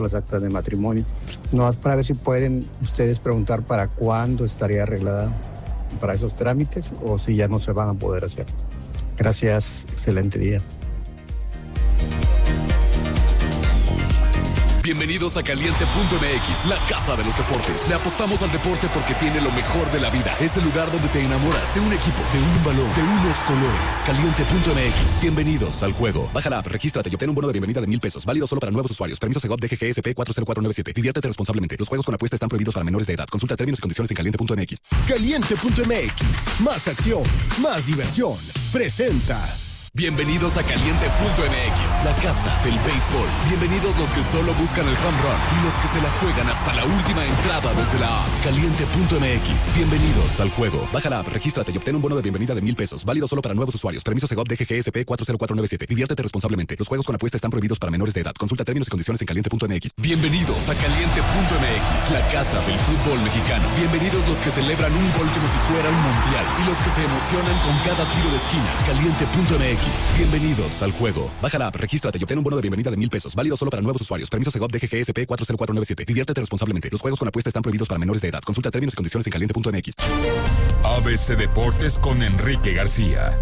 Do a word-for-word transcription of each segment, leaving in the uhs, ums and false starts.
las actas de matrimonio. No más para ver si pueden ustedes preguntar para cuándo estaría arreglada para esos trámites o si ya no se van a poder hacer. Gracias, excelente día. Bienvenidos a Caliente punto M X, la casa de los deportes. Le apostamos al deporte porque tiene lo mejor de la vida. Es el lugar donde te enamoras de un equipo, de un balón, de unos colores. Caliente punto M X, bienvenidos al juego. Baja la app, regístrate y obtén un bono de bienvenida de mil pesos. Válido solo para nuevos usuarios. Permiso Segov D G G S P cuatro cero cuatro nueve siete. Diviértete responsablemente. Los juegos con apuesta están prohibidos para menores de edad. Consulta términos y condiciones en Caliente punto M X. Caliente punto M X, más acción, más diversión. Presenta. Bienvenidos a Caliente punto M X, la casa del béisbol. Bienvenidos los que solo buscan el home run y los que se la juegan hasta la última entrada desde la app. Caliente punto M X, bienvenidos al juego. Baja la app, regístrate y obtén un bono de bienvenida de mil pesos. Válido solo para nuevos usuarios. Permiso Segov D G G S P cuatro cero cuatro nueve siete. Diviértete responsablemente. Los juegos con apuesta están prohibidos para menores de edad. Consulta términos y condiciones en Caliente punto M X. Bienvenidos a Caliente punto M X, la casa del fútbol mexicano. Bienvenidos los que celebran un gol como si fuera un mundial y los que se emocionan con cada tiro de esquina. Caliente punto M X, bienvenidos al juego. Baja la app, regístrate y obtén un bono de bienvenida de mil pesos. Válido solo para nuevos usuarios. Permiso Segov D G G S P cuatro cero cuatro nueve siete. Diviértete responsablemente. Los juegos con apuesta están prohibidos para menores de edad. Consulta términos y condiciones en Caliente punto M X. A B C Deportes con Enrique García.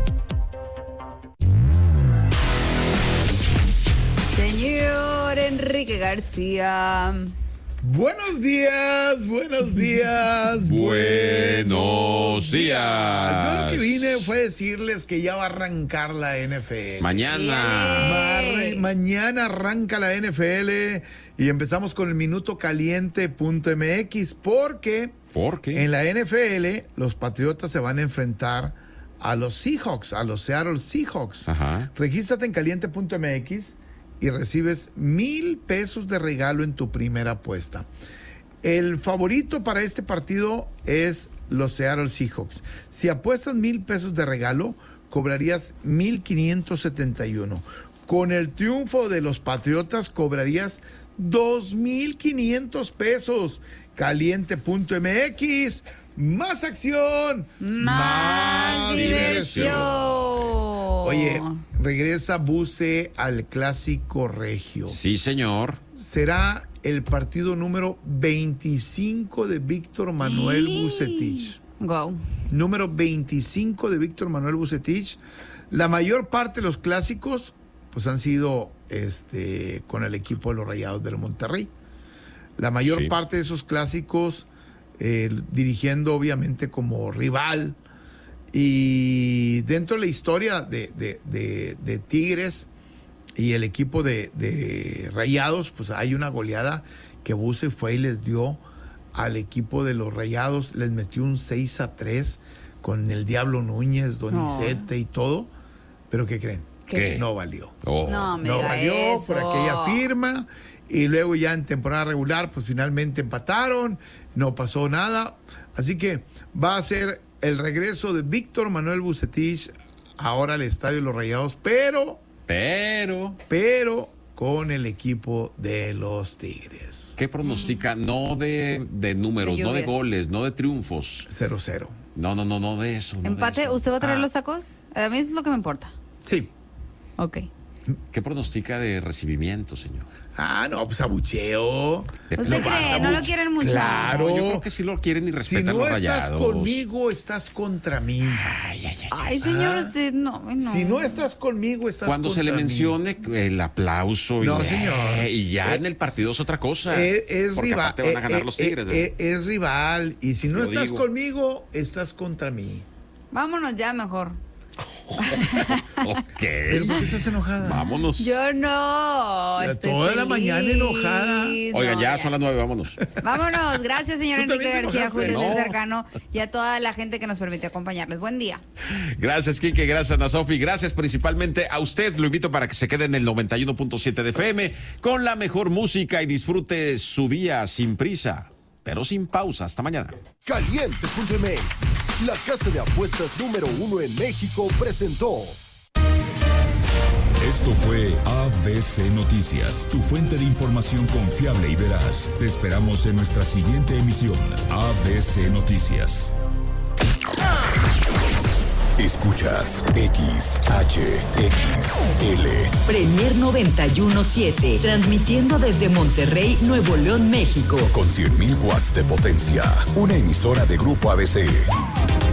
Señor Enrique García. Buenos días, buenos días. Buenos días. Yo lo que vine fue decirles que ya va a arrancar la N F L. Mañana. Mar- mañana arranca la N F L y empezamos con el minuto caliente punto M X porque ¿Por qué? en la N F L los Patriotas se van a enfrentar a los Seahawks, a los Seattle Seahawks. Ajá. Regístrate en caliente punto M X y recibes mil pesos de regalo en tu primera apuesta. El favorito para este partido es los Seattle Seahawks. Si apuestas mil pesos de regalo, cobrarías mil quinientos setenta y uno. Con el triunfo de los Patriotas, cobrarías dos mil quinientos pesos. Caliente punto M X, más acción, Más, más diversión. diversión. Oye, regresa Buce al Clásico Regio. Sí, señor. Será el partido número veinticinco de Víctor Manuel ¡Ey! Vucetich. Wow. Número veinticinco de Víctor Manuel Vucetich. La mayor parte de los clásicos pues han sido este con el equipo de los Rayados del Monterrey. La mayor Sí. parte de esos clásicos eh, dirigiendo obviamente como rival. Y dentro de la historia de, de, de, de Tigres y el equipo de, de Rayados, pues hay una goleada que Buce fue y les dio al equipo de los Rayados, les metió un seis a tres con el Diablo Núñez, Donizete y todo. ¿Pero qué creen? ¿Qué? No valió. Oh. No, me No diga valió eso. por aquella firma. Y luego ya en temporada regular, pues finalmente empataron. No pasó nada. Así que va a ser el regreso de Víctor Manuel Vucetich ahora al Estadio de los Rayados, pero, Pero, pero con el equipo de los Tigres. ¿qué pronostica? No de, de números, De no de lluvias. goles, no de triunfos. cero cero. No, no, no, no de eso. no de ¿Empate? eso. ¿Usted va a traer Ah. los tacos? A mí eso es lo que me importa. Sí. Ok. ¿Qué pronostica de recibimiento, señor? Ah, no, pues abucheo. De- ¿Usted lo vas cree? a ¿No lo buche- quieren mucho? Claro. No, yo creo que sí lo quieren y Si respetan no los estás Rayados. conmigo, estás contra mí. Ay, ay, ay. Ay, señor, Ah. usted no, no. Si no estás conmigo, estás Cuando se le contra mí. mencione el aplauso y, No, eh, señor. y ya Eh, en el partido es otra cosa. Es, es porque rival. aparte van a ganar eh, los eh, Tigres. eh, ¿verdad? es rival. Y si no Yo estás digo. conmigo, estás contra mí. Vámonos ya mejor. Ok. ¿Pero por qué estás enojada? Vámonos. Yo no. Ya Estoy toda la feliz. mañana enojada. Oigan, No, ya son las nueve, vámonos. Vámonos. Gracias, señor ¿Tú Enrique también te García, enojaste? Julio No. de Cercano y a toda la gente que nos permitió acompañarles. Buen día. Gracias, Quique, gracias, Ana Sofi, gracias principalmente a usted. Lo invito para que se quede en el noventa y uno punto siete de F M con la mejor música y disfrute su día sin prisa, pero sin pausa. Hasta mañana. Caliente punto M X, la casa de apuestas número uno en México, presentó. Esto fue A B C Noticias, tu fuente de información confiable y veraz. Te esperamos en nuestra siguiente emisión, A B C Noticias. Escuchas X H X L. Premier noventa y uno punto siete, transmitiendo desde Monterrey, Nuevo León, México. Con cien mil watts de potencia. Una emisora de Grupo A B C.